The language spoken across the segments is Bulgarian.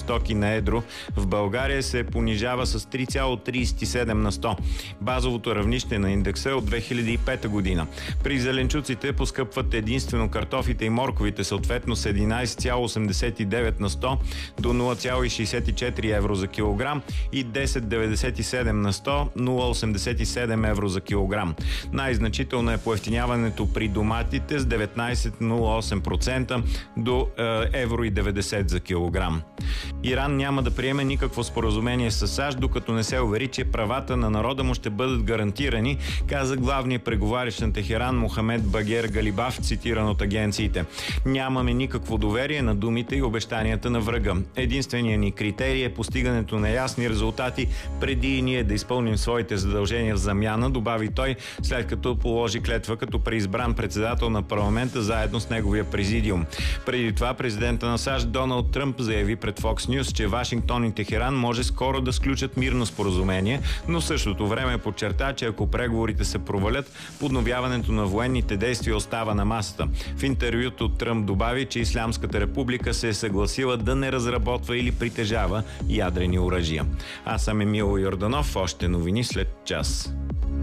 стоки на едро в България се понижава с 3,37 на 100. Базовото равнище на индекса е от 2005 година. При зеленчуците поскъпват единствено картофите и морковите, съответно с 11,89 на 100 до 0,64 евро за килограм и 10,97 на 100, 0,87 евро за килограм. Най-значително е поевтиняването при доматите с 19,08% до евро и 90 за килограм. Иран няма да приеме никакво споразумение с САЩ, докато не се увери, че правата на народа му ще бъдат гарантирани, каза главният преговарящ на Техеран Мохамед Багер Галибаф, цитиран от агенциите. Нямаме никакво доверие на думите и обещанията на врага. Единственият ни критерий е постигането на ясни резултати преди и ние да изпълним своите задължения в замяна, добави той, след като положи клетва като преизбран председател на парламента заедно с неговия президиум. Преди това президента на САЩ Доналд Тръмп заяви пред Fox News, че Вашингтон и Техеран може скоро да сключат мирно споразумение, но в същото време подчерта, че ако преговорите се провалят, подновяването на военните действия остава на масата. В интервюто Тръмп добави, че Ислямската република се е съгласила да не разработва или притежава ядрени оръжия. Аз съм Емил Йорданов, още новини след час.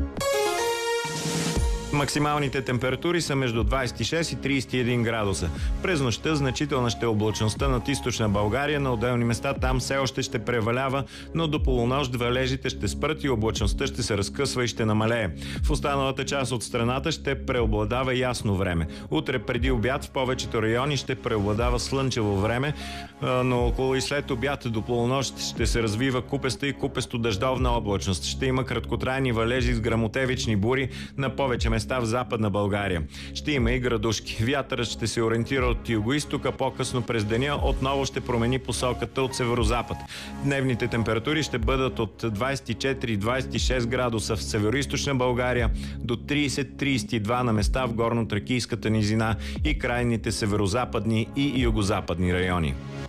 Максималните температури са между 26 и 31 градуса. През нощта значителна ще е облачността над източна България, на отделни места там все още ще превалява, но до полунощ валежите ще спрат и облачността ще се разкъсва и ще намалее. В останалата част от страната ще преобладава ясно време. Утре преди обяд в повечето райони ще преобладава слънчево време, но около и след обяд до полунощ ще се развива купеста и купесто-дъждовна облачност. Ще има краткотрайни валежи с гръмотевични бури на повече места в Западна България. Ще има и градушки. Вятърът ще се ориентира от югоизтока, по-късно през деня отново ще промени посоката от северозапад. Дневните температури ще бъдат от 24-26 градуса в североизточна България до 30-32 на места в горно-тракийската низина и крайните северозападни и югозападни райони.